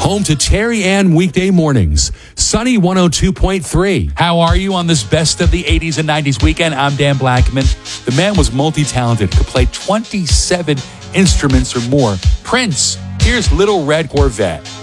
home to Terry Ann weekday mornings. Sunny 102.3. How are you on this best of the 80s and 90s weekend? I'm Dan Blackman. The man was multi-talented, could play 27 instruments or more. Prince, here's Little Red Corvette.